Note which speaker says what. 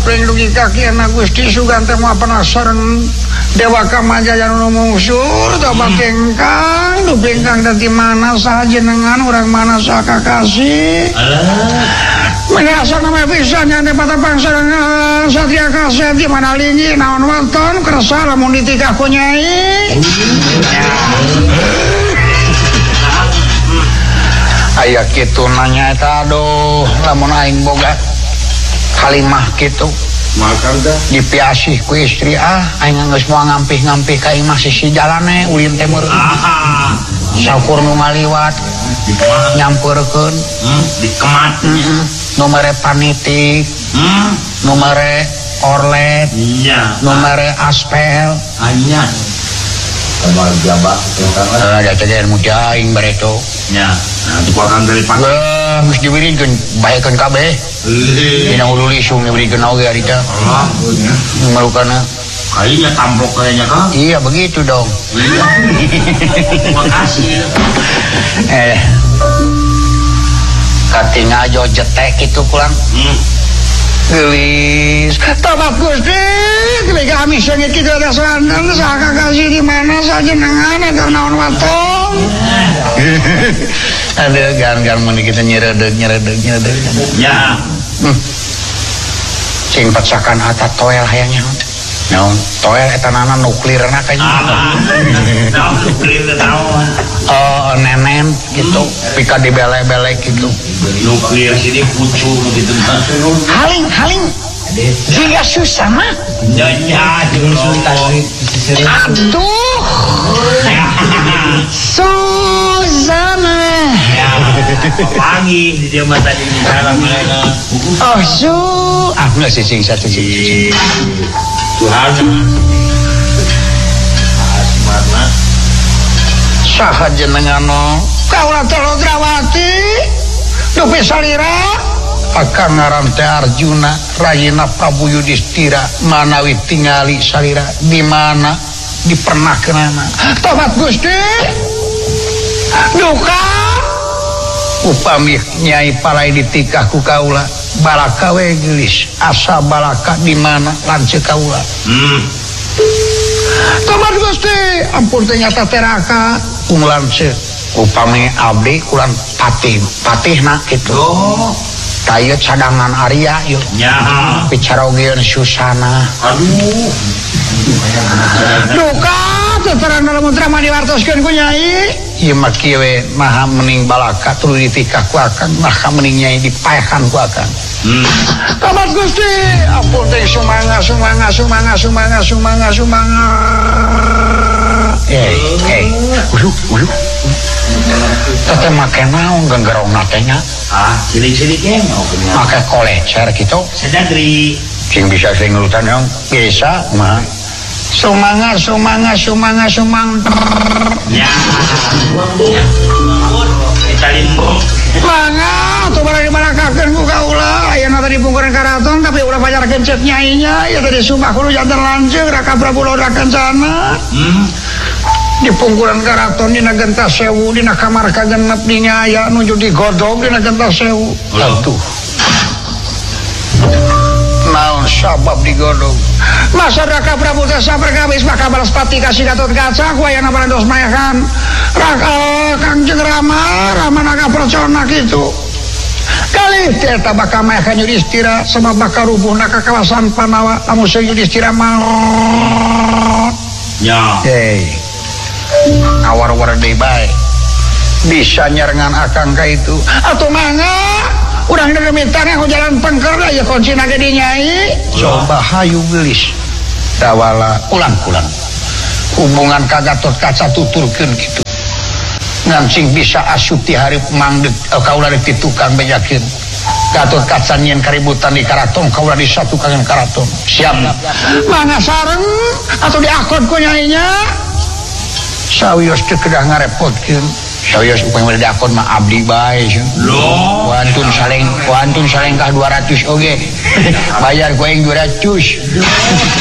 Speaker 1: pring dugi kaki anak Gusti Sugante mah penasaran Dewa Kamajaya nu mungsur teu bakengkang nu bengkang dari mana saja jenengan urang mana saha kakasih mengasah nama pisannya di mata bangsa Satria Kasih di mana lingi naon wonten kerasa lamun ditikah ku Nyai aya kitu nanya eta aduh lamun aing boga kalimah kitu
Speaker 2: makan dah
Speaker 1: dipiasih ku istri aing geus moal ngampih-ngampih ka imah sisi jalane ulin teh meureun sakur nu ngaliwat nyampeurkeun
Speaker 2: dikemat
Speaker 1: nomere panitik nomere orlet nomere aspel
Speaker 2: anyar kabar jabah
Speaker 1: ada cageun mujaing bareto
Speaker 2: nya nah tuakan dari panggung
Speaker 1: geus diwirikeun baekeun kabeh dina hulu lisung dibirikeun oge ari teh malukana
Speaker 2: kayaknya tamplok kayaknya kan
Speaker 1: iya begitu dong
Speaker 2: terima kasih
Speaker 1: kating aja jetek itu kurang gelis tobat Gusti ketika kami sengit kita ada serangan saha kasih di mana saja nengan ada naon watong ada gan-gan mun kita nyeredeg
Speaker 2: ya
Speaker 1: cing pacakan hata toel hayangnya naon toel eta nana nuklirna kayaknya
Speaker 2: nuklir naon
Speaker 1: nenen gitu pika dibele-bele gitu
Speaker 2: nuklir sini pucu gitu
Speaker 1: haling dia susah mah
Speaker 2: nyanyi
Speaker 1: aduh Suzana
Speaker 2: wangi di dia mata di dalam
Speaker 1: oh nggak sih satu sih
Speaker 2: Tuhan asmana
Speaker 1: saha jenengano kaula Telodrawati dupi salira akan ngaran teh Arjuna Rayina Prabu Yudhistira manawi tingali salira di mana dipernahkeunana tobat Gusti duka upami Nyai Palai ditikah ku kaula balaka we gelis asa balaka di mana lanceuk kaula tobat Gusti ampun teh nyata teraka kung lanceuk upami abdi kulan patihna kitu tayeu cadangan Arya yeuh
Speaker 2: nya
Speaker 1: picarogeun Susana
Speaker 2: aduh
Speaker 1: duka teterang dalam mantra diwartoskeun ku Nyai ieu mah kieu we maha mending balaka tuluy ditikah ku akan maha mending Nyai dipaehan ku akan tobat Gusti ampun teh sumangga usuh teteh make naon genggerongna teh nya
Speaker 2: cilik-cilik ya
Speaker 1: make kolecer gitu
Speaker 2: sedadri
Speaker 1: sing bisa sing nurutan yang biasa mah sumang
Speaker 2: ya italin
Speaker 1: mangga tuh barang dibalakakeun ku kaula ayeuna tadi pungkuran karaton tapi ulah pajarkeun cek Nyainya ya tadi sumpah kudu janten lanceuk Raka Prabu Lodra Kencana di pungkuran karaton dina gentas sewu dina kamar kagenep dinya aya nuju digodog dina gentas sewu atuh naon sabab digodog masa Raka Prabu teh saperkawis maka balas pati kasih Gatot Kaca ku aya parantos maehan Raka Kangjeng Rama naga percona kitu kali teh eta bakal maehan Yudhistira sama bakal rubuhna ka kawasan Pandawa lamun Yudhistira maot
Speaker 2: ya
Speaker 1: awar-war deui bae bisa nyerengan akang ka itu atuh mangga urang degemitana ku jalan pengker aya kuncina ge di Nyai coba hayu gelis dawala ulang hubungan ka Gatot Kaca tuturkeun kitu ngancing bisa asup ti hari mangdeg kaula rek tukang bejakeun Gatot Kaca nyieun kaributan di karaton kaula disatukeun karaton siap mangga sareng atuh diakod ku Nyainya sawios teu kedah ngarepotkeun sawios upami diakon mah abdi bae
Speaker 2: loh
Speaker 1: wantun saleng kah 200 oge bayar ku aing 200